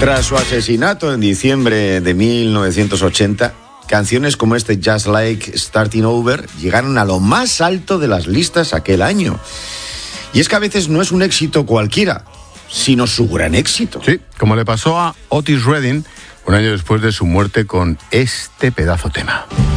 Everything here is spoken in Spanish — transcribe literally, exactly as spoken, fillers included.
Tras su asesinato en diciembre de mil novecientos ochenta, canciones como este Just Like Starting Over llegaron a lo más alto de las listas aquel año. Y es que a veces no es un éxito cualquiera, sino su gran éxito. Sí, como le pasó a Otis Redding un año después de su muerte con este pedazo tema.